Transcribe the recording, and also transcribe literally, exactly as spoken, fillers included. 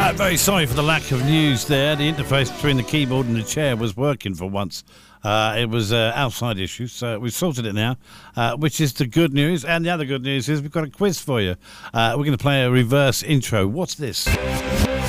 Uh, very sorry for the lack of news there. The interface between the keyboard and the chair was working for once. Uh, it was uh, outside issues, so we've sorted it now, uh, which is the good news. And the other good news is we've got a quiz for you. Uh, we're going to play a reverse intro. What's this?